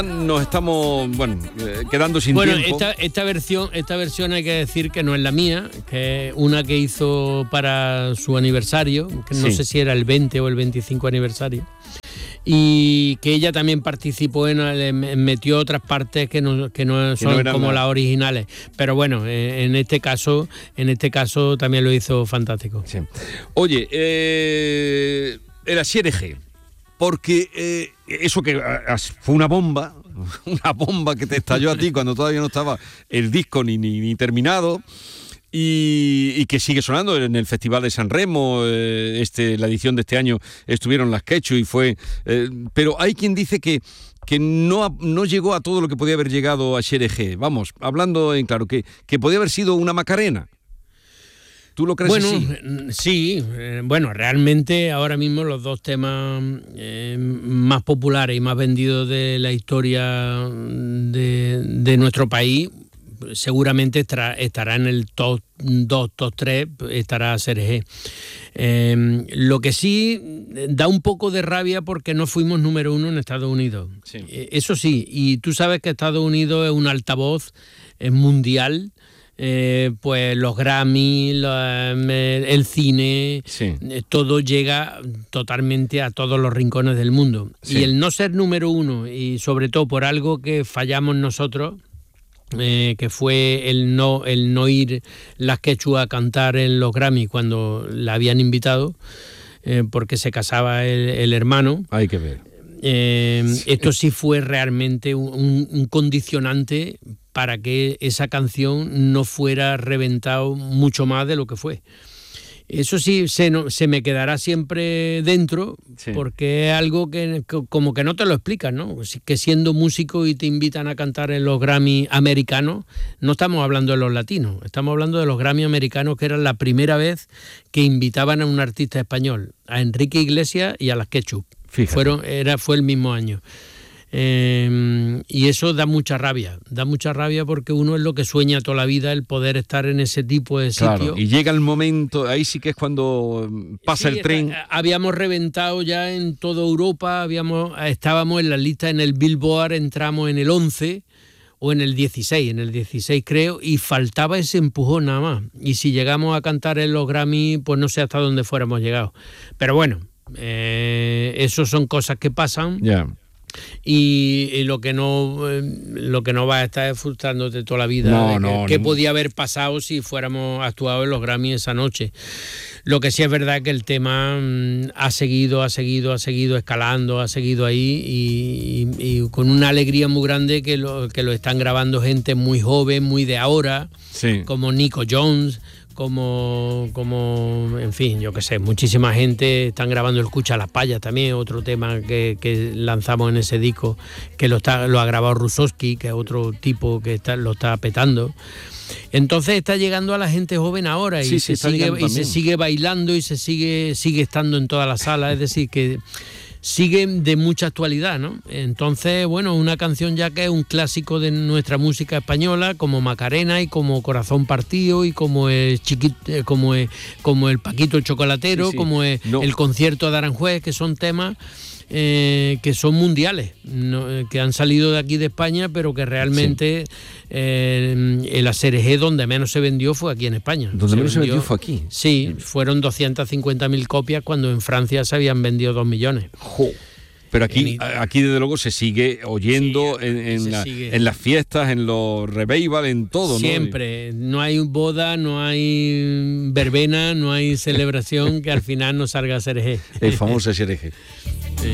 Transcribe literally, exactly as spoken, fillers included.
Nos estamos, bueno, eh, quedando sin bueno, tiempo. Bueno, esta, esta versión, esta versión hay que decir que no es la mía, que es una que hizo para su aniversario, que no sí. sé si era el veinte o el veinticinco aniversario. Y que ella también participó en, en metió otras partes que no, que no son que no como la... las originales, pero bueno, en este caso en este caso también lo hizo fantástico. Sí. Oye, eh, el Asier G, porque eh, eso que fue una bomba, una bomba que te estalló a ti cuando todavía no estaba el disco ni, ni, ni terminado. Y, y que sigue sonando en el Festival de San Remo. eh, este, la edición de este año estuvieron las Quechu y fue... Eh, pero hay quien dice que, que no, no llegó a todo lo que podía haber llegado a Xere G. Vamos, hablando en claro, que, que podía haber sido una Macarena. ¿Tú lo crees bueno, así? Sí, eh, bueno, realmente ahora mismo los dos temas eh, más populares y más vendidos de la historia de, de nuestro país seguramente estará, estará en el top dos, top tres, estará Xere G. Eh, lo que sí da un poco de rabia porque no fuimos número uno en Estados Unidos. Sí. Eh, eso sí, y tú sabes que Estados Unidos es un altavoz es mundial. Eh, pues los Grammy, los, el cine, sí. eh, todo llega totalmente a todos los rincones del mundo. Sí. Y el no ser número uno, y sobre todo por algo que fallamos nosotros, Eh, que fue el no el no ir las Quechu a cantar en los Grammy cuando la habían invitado, eh, porque se casaba el, el hermano. Hay que ver. Eh, sí. Esto sí fue realmente un, un condicionante para que esa canción no fuera reventado mucho más de lo que fue. Eso sí, se, no, se me quedará siempre dentro, sí. porque es algo que, que como que no te lo explicas, ¿no? Que siendo músico y te invitan a cantar en los Grammy americanos, no estamos hablando de los latinos, estamos hablando de los Grammy americanos, que era la primera vez que invitaban a un artista español, a Enrique Iglesias y a las Quechu. Fueron, era, fue el mismo año. Eh, y eso da mucha rabia, da mucha rabia porque uno es lo que sueña toda la vida, el poder estar en ese tipo de sitio. Claro, y llega el momento, ahí sí que es cuando pasa sí, el tren. Está, habíamos reventado ya en toda Europa, habíamos, estábamos en la lista, en el Billboard, entramos en el once o en el dieciséis, en el dieciséis creo, y faltaba ese empujón nada más. Y si llegamos a cantar en los Grammy, pues no sé hasta dónde fuéramos llegado. Pero bueno, eh, eso son cosas que pasan. Ya. Yeah. Y, y lo que no eh, lo que no va a estar es frustrándote toda la vida. No, de no, ¿Qué no. podía haber pasado si fuéramos actuados en los Grammy esa noche? Lo que sí es verdad que el tema mmm, ha seguido, ha seguido, ha seguido escalando, ha seguido ahí y, y, y con una alegría muy grande que lo, que lo están grabando gente muy joven, muy de ahora, sí. como Nico Jones, como, como en fin, yo qué sé, muchísima gente. Están grabando el Escucha las Payas también, otro tema que, que lanzamos en ese disco, que lo, está, lo ha grabado Rusowski, que es otro tipo que está, lo está petando. Entonces está llegando a la gente joven ahora y, sí, se, sí, sigue, y se sigue bailando y se sigue, sigue estando en todas las salas, es decir, que sigue de mucha actualidad, ¿no? Entonces, bueno, una canción ya que es un clásico de nuestra música española, como Macarena y como Corazón Partido y como el chiquito, como el, como el Paquito el Chocolatero, sí, sí. como el, no. el concierto de Aranjuez, que son temas eh, que son mundiales, ¿no? Que han salido de aquí de España, pero que realmente sí. eh, el Xere G donde menos se vendió fue aquí en España. Donde se menos vendió, se vendió fue aquí. Sí, fueron doscientas cincuenta mil copias cuando en Francia se habían vendido dos millones. Jo. Pero aquí, aquí desde luego se sigue oyendo sí, en, en, la, sigue. en las fiestas, en los revival, en todo, ¿no? Siempre. No hay boda, no hay verbena, no hay celebración que al final no salga Xere G. El famoso Xere G.